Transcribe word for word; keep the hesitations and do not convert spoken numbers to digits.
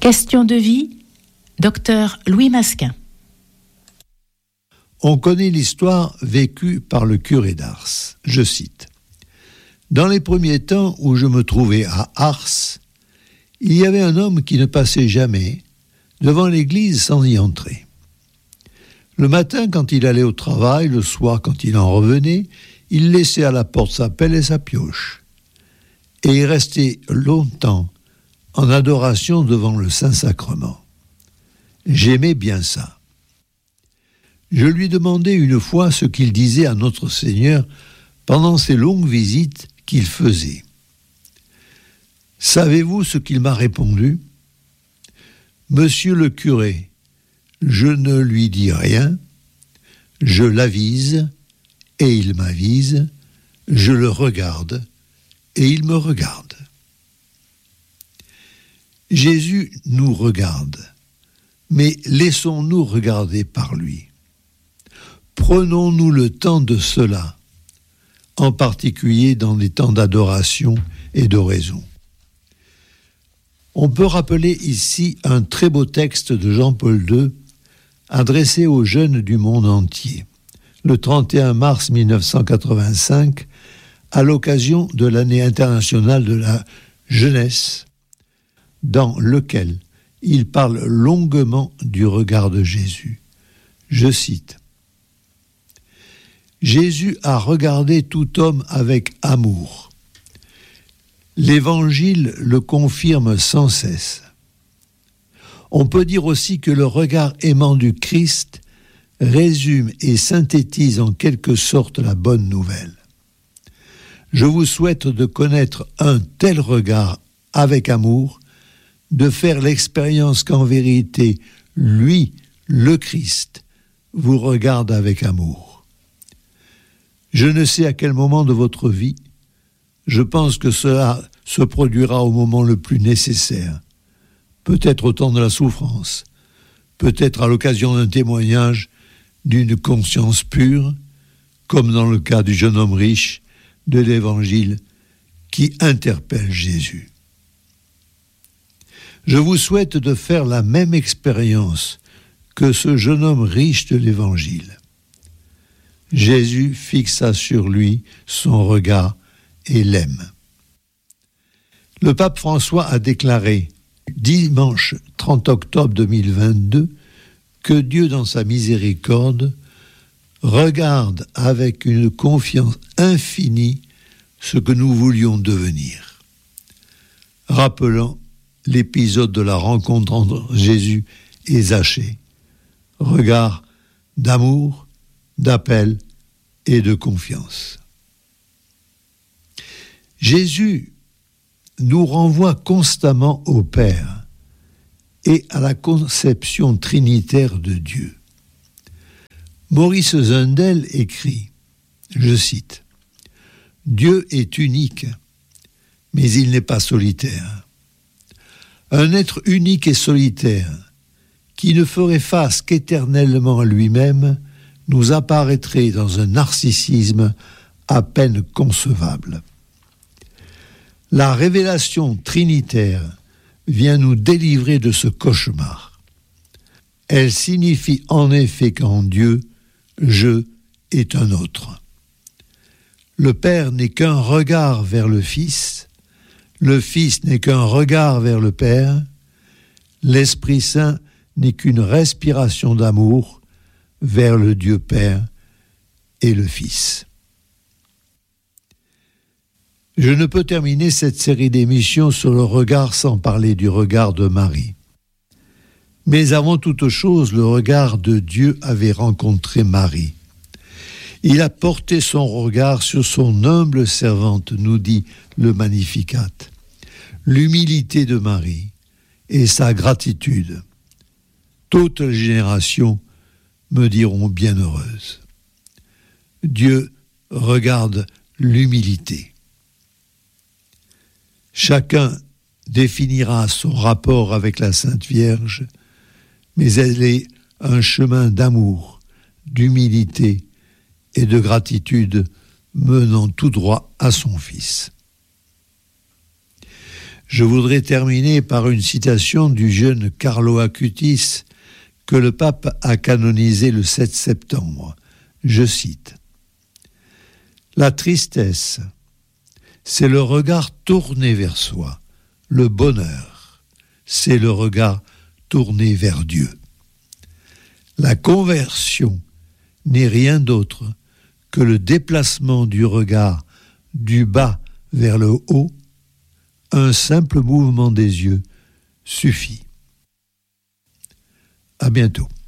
Question de vie, docteur Louis Masquin. On connaît l'histoire vécue par le curé d'Ars. Je cite. « Dans les premiers temps où je me trouvais à Ars, il y avait un homme qui ne passait jamais devant l'église sans y entrer. Le matin, quand il allait au travail, le soir, quand il en revenait, il laissait à la porte sa pelle et sa pioche. Et il restait longtemps en adoration devant le Saint-Sacrement. J'aimais bien ça. Je lui demandai une fois ce qu'il disait à notre Seigneur pendant ces longues visites qu'il faisait. Savez-vous ce qu'il m'a répondu ? Monsieur le curé, je ne lui dis rien, je l'avise et il m'avise, je le regarde et il me regarde. Jésus nous regarde, mais laissons-nous regarder par lui. Prenons-nous le temps de cela, en particulier dans des temps d'adoration et d'oraison. On peut rappeler ici un très beau texte de Jean-Paul deux, adressé aux jeunes du monde entier, le trente et un mars mille neuf cent quatre-vingt-cinq, à l'occasion de l'année internationale de la jeunesse, dans lequel il parle longuement du regard de Jésus. Je cite. « Jésus a regardé tout homme avec amour. L'Évangile le confirme sans cesse. On peut dire aussi que le regard aimant du Christ résume et synthétise en quelque sorte la bonne nouvelle. Je vous souhaite de connaître un tel regard avec amour, de faire l'expérience qu'en vérité, lui, le Christ, vous regarde avec amour. Je ne sais à quel moment de votre vie, je pense que cela se produira au moment le plus nécessaire, peut-être au temps de la souffrance, peut-être à l'occasion d'un témoignage d'une conscience pure, comme dans le cas du jeune homme riche de l'Évangile qui interpelle Jésus. Je vous souhaite de faire la même expérience que ce jeune homme riche de l'Évangile. Jésus fixa sur lui son regard et l'aime. Le pape François a déclaré, dimanche trente octobre deux mille vingt-deux, que Dieu, dans sa miséricorde, regarde avec une confiance infinie ce que nous voulions devenir. Rappelant l'épisode de la rencontre entre Jésus et Zachée. Regard d'amour, d'appel et de confiance. Jésus nous renvoie constamment au Père et à la conception trinitaire de Dieu. Maurice Zundel écrit, je cite, « Dieu est unique, mais il n'est pas solitaire. Un être unique et solitaire, qui ne ferait face qu'éternellement à lui-même, nous apparaîtrait dans un narcissisme à peine concevable. La révélation trinitaire vient nous délivrer de ce cauchemar. Elle signifie en effet qu'en Dieu, je est un autre. Le Père n'est qu'un regard vers le Fils, le Fils n'est qu'un regard vers le Père, l'Esprit Saint n'est qu'une respiration d'amour vers le Dieu Père et le Fils. » Je ne peux terminer cette série d'émissions sur le regard sans parler du regard de Marie. Mais avant toute chose, le regard de Dieu avait rencontré Marie. Il a porté son regard sur son humble servante, nous dit le Magnificat. L'humilité de Marie et sa gratitude. Toutes les générations me diront bienheureuse. Dieu regarde l'humilité. Chacun définira son rapport avec la Sainte Vierge, mais elle est un chemin d'amour, d'humilité et de gratitude menant tout droit à son Fils. Je voudrais terminer par une citation du jeune Carlo Acutis que le pape a canonisé le sept septembre. Je cite : « La tristesse, c'est le regard tourné vers soi. Le bonheur, c'est le regard tourné vers Dieu. La conversion n'est rien d'autre que le déplacement du regard du bas vers le haut. Un simple mouvement des yeux suffit. À bientôt.